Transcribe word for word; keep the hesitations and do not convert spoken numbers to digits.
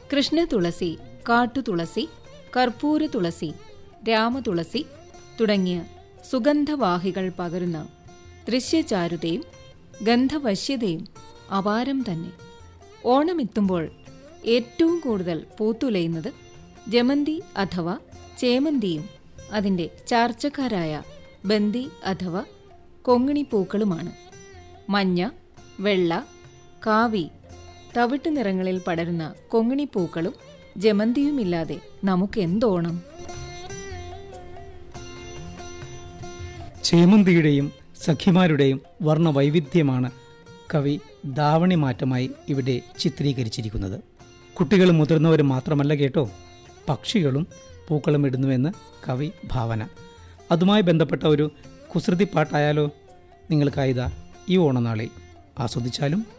കൃഷ്ണതുളസി, കാട്ടുതുളസി, കർപ്പൂര തുളസി, രാമതുളസി തുടങ്ങിയ സുഗന്ധവാഹികൾ പകരുന്ന ദൃശ്യചാരുതയും ഗന്ധവശ്യതയും അപാരം തന്നെ. ഓണമെത്തുമ്പോൾ ഏറ്റവും കൂടുതൽ പൂത്തുലയുന്നത് ജമന്തി അഥവാ ചേമന്തിയും അതിൻ്റെ ചാർച്ചക്കാരായ ബന്തി അഥവാ കൊങ്ങിണിപ്പൂക്കളുമാണ്. മഞ്ഞ, വെള്ള, കാവി, തവിട്ട് നിറങ്ങളിൽ പടരുന്ന കൊങ്ങിണിപ്പൂക്കളും ജമന്തിയുമില്ലാതെ നമുക്കെന്തോണം? ചേമന്തിയുടെയും സഖിമാരുടെയും വർണ്ണവൈവിധ്യമാണ് കവി ധാവണിമാറ്റമായി ഇവിടെ ചിത്രീകരിച്ചിരിക്കുന്നത്. കുട്ടികളും മുതിർന്നവരും മാത്രമല്ല കേട്ടോ, പക്ഷികളും പൂക്കളും ഇടുന്നുവെന്ന് കവി ഭാവന. അതുമായി ബന്ധപ്പെട്ട ഒരു കുസൃതി പാട്ടായാലോ? നിങ്ങൾക്കായിതാ ഈ ഓണനാളിൽ ആസ്വദിച്ചാലും.